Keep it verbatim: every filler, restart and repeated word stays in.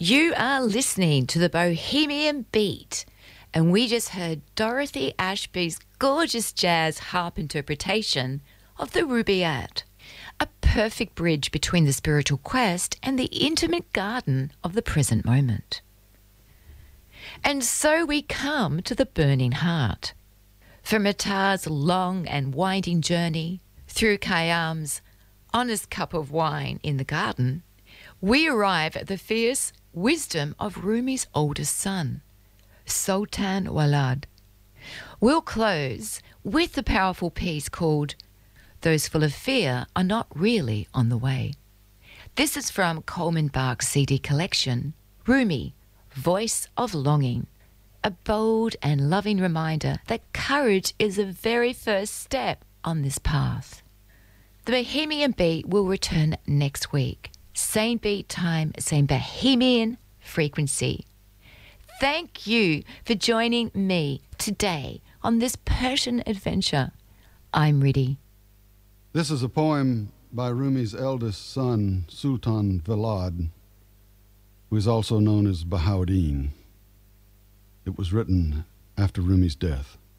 You are listening to the Bohemian Beat, and we just heard Dorothy Ashby's gorgeous jazz harp interpretation of the Rubaiyat, a perfect bridge between the spiritual quest and the intimate garden of the present moment. And so we come to the burning heart. From Attar's long and winding journey through Khayyam's honest cup of wine in the garden, we arrive at the fierce wisdom of Rumi's oldest son, Sultan Walad. We'll close with the powerful piece called Those Full of Fear Are Not Really on the Way. This is from Coleman Barks' C D collection, Rumi, Voice of Longing, a bold and loving reminder that courage is the very first step on this path. The Bohemian Beat will return next week. Same beat time, same Bohemian frequency. Thank you for joining me today on this Persian adventure. I'm Riddhi. This is a poem by Rumi's eldest son, Sultan Walad, who is also known as Bahauddin. It was written after Rumi's death.